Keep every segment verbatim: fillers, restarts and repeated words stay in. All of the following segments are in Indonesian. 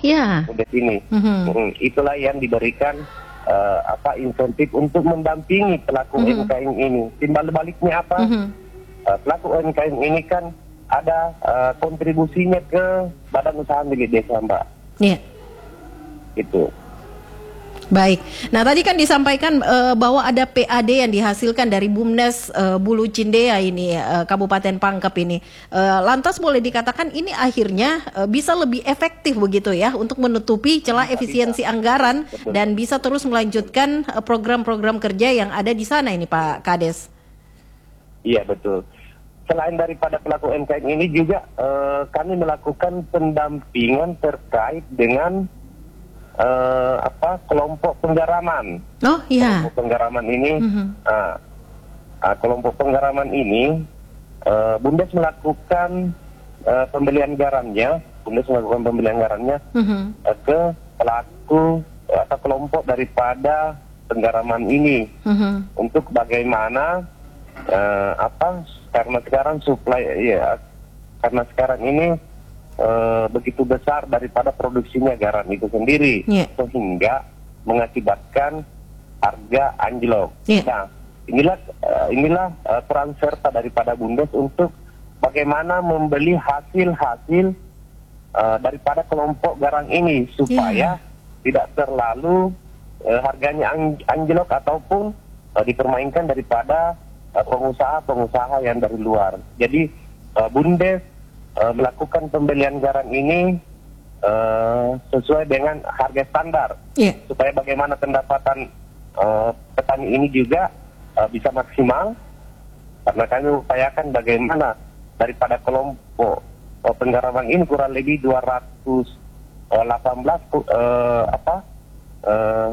ya. Bumdes ini. Mm-hmm. Hmm, itulah yang diberikan uh, apa insentif untuk mendampingi pelaku Mm-hmm. U M K M ini. Timbal baliknya apa? Mm-hmm. Uh, pelaku U M K M ini kan ada uh, kontribusinya ke badan usaha milik desa, Mbak. Iya. Itu. Baik. Nah, tadi kan disampaikan uh, bahwa ada P A D yang dihasilkan dari Bumdes uh, Bulu Cindea ini, uh, Kabupaten Pangkep ini. Uh, lantas boleh dikatakan ini akhirnya uh, bisa lebih efektif begitu ya untuk menutupi celah efisiensi anggaran. Betul. Dan bisa terus melanjutkan uh, program-program kerja yang ada di sana ini, Pak Kades. Iya, betul. Selain daripada pelaku U M K M ini juga uh, kami melakukan pendampingan terkait dengan Uh, apa kelompok penggaraman. Oh iya. Kelompok penggaraman ini, mm-hmm. uh, uh, kelompok penggaraman ini, uh, Bumdes melakukan uh, pembelian garamnya, Bumdes melakukan pembelian garamnya mm-hmm. uh, ke pelaku uh, atau kelompok daripada penggaraman ini, mm-hmm. untuk bagaimana uh, apa karena sekarang supply ya karena sekarang ini Uh, begitu besar daripada produksinya garam itu sendiri, yeah. sehingga mengakibatkan harga anjlok. Yeah. Nah, inilah uh, inilah uh, peran serta daripada Bumdes untuk bagaimana membeli hasil-hasil uh, daripada kelompok garam ini supaya yeah. tidak terlalu uh, harganya anjlok ataupun uh, dipermainkan daripada uh, pengusaha-pengusaha yang dari luar. Jadi uh, Bumdes Uh, melakukan pembelian garam ini uh, sesuai dengan harga standar, yeah. supaya bagaimana pendapatan uh, petani ini juga uh, bisa maksimal, karena kami upayakan bagaimana daripada kelompok uh, penggaraman ini kurang lebih dua ratus delapan belas uh, apa uh,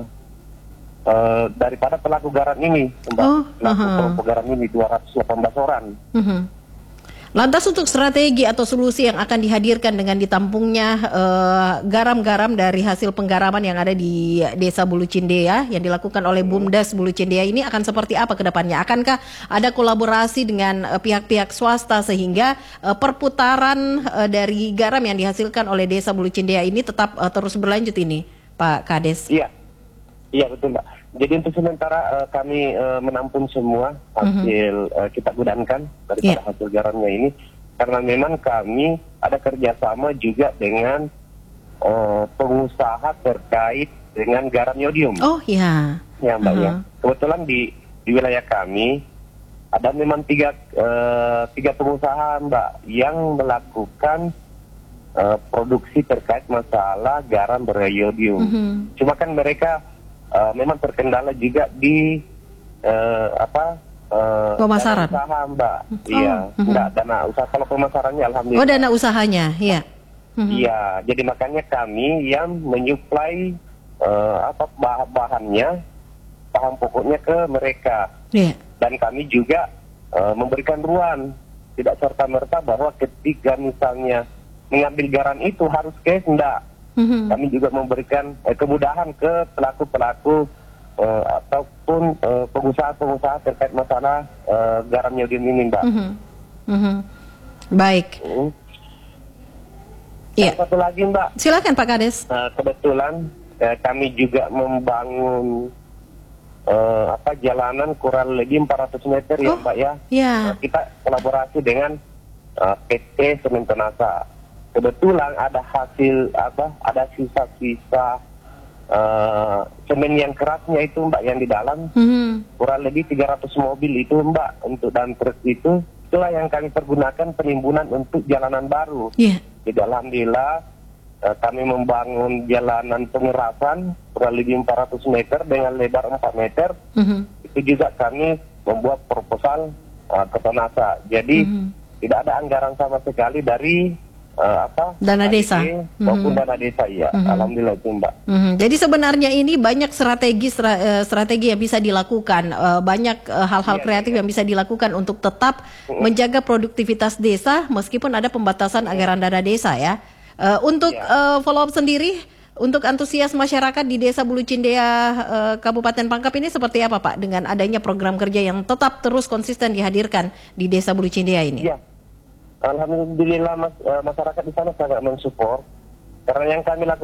uh, daripada pelaku garam ini, oh, pelaku uh-huh. kelompok garam ini dua ratus delapan belas orang. Uh-huh. Lantas untuk strategi atau solusi yang akan dihadirkan dengan ditampungnya uh, garam-garam dari hasil penggaraman yang ada di Desa Bulu Cindea yang dilakukan oleh Bumdes Bulu Cindea ini akan seperti apa ke depannya? Akankah ada kolaborasi dengan uh, pihak-pihak swasta sehingga uh, perputaran uh, dari garam yang dihasilkan oleh Desa Bulu Cindea ini tetap uh, terus berlanjut ini, Pak Kades? Iya, iya betul, Mbak. Jadi untuk sementara uh, kami uh, menampung semua hasil mm-hmm. uh, kita gunakan daripada yeah. hasil garamnya ini, karena memang kami ada kerjasama juga dengan uh, pengusaha terkait dengan garam yodium. Oh iya. Ya Mbak uh-huh. ya. Kebetulan di di wilayah kami ada memang tiga uh, tiga pengusaha Mbak yang melakukan uh, produksi terkait masalah garam beryodium. Mm-hmm. Cuma kan mereka Uh, memang terkendala juga di uh, apa uh, pemasaran dana usaha, Mbak. Oh, iya, uh-huh. enggak dana usaha, kalau pemasarannya alhamdulillah. Oh, dana usahanya, iya. Uh-huh. Iya, jadi makanya kami yang menyuplai uh, apa bahan-bahannya, bahan pokoknya ke mereka. Yeah. Dan kami juga uh, memberikan ruang, tidak serta-merta bahwa ketika misalnya mengambil garam itu harus cash, enggak. Mm-hmm. Kami juga memberikan eh, kemudahan ke pelaku-pelaku eh, ataupun eh, pengusaha-pengusaha terkait masalah eh, garam yodium ini, Mbak. Mm-hmm. Mm-hmm. Baik. Hmm. Iya. Satu lagi, Mbak. Silakan Pak Kades. Uh, kebetulan eh, kami juga membangun eh, apa jalanan kurang lebih empat ratus meter ya, oh, Mbak ya. Yeah. Uh, kita kolaborasi dengan uh, P T Semen Penasa. Kebetulan ada hasil apa? Ada sisa-sisa uh, semen yang kerasnya itu, Mbak, yang di dalam mm-hmm. kurang lebih tiga ratus mobil itu, Mbak, untuk dan truk itu. Itulah yang kami pergunakan penimbunan untuk jalanan baru. Yeah. Jadi alhamdulillah uh, kami membangun jalanan pengerasan kurang lebih empat ratus meter dengan lebar empat meter. Mm-hmm. Itu juga kami membuat proposal uh, ke Penasa. Jadi mm-hmm. tidak ada anggaran sama sekali dari Uh, apa dana desa maupun mm-hmm. dana desa ya mm-hmm. alhamdulillah itu, Mbak. Mm-hmm. Jadi sebenarnya ini banyak strategi strategi yang bisa dilakukan, uh, banyak uh, hal-hal yeah, kreatif yeah. yang bisa dilakukan untuk tetap mm-hmm. menjaga produktivitas desa meskipun ada pembatasan mm-hmm. anggaran dana desa ya. Uh, untuk yeah. uh, follow up sendiri untuk antusias masyarakat di Desa Bulu Cindea uh, Kabupaten Pangkep ini seperti apa, Pak, dengan adanya program kerja yang tetap terus konsisten dihadirkan di Desa Bulu Cindea ini? Yeah. Alhamdulillah mas, masyarakat di sana sangat mensupport karena yang kami lakukan